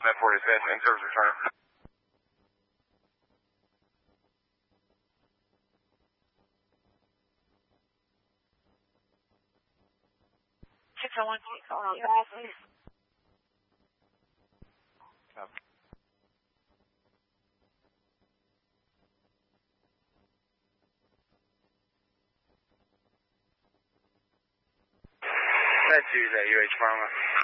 Net 46, in service return. That 2's at UH Brahma.